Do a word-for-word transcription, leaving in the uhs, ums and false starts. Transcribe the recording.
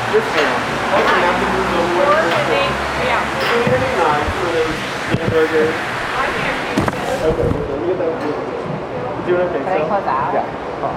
This one. I can have to move over. Yeah. Really nice for those hamburgers. Okay, let me get that. You doing okay? Can I close out? Yeah.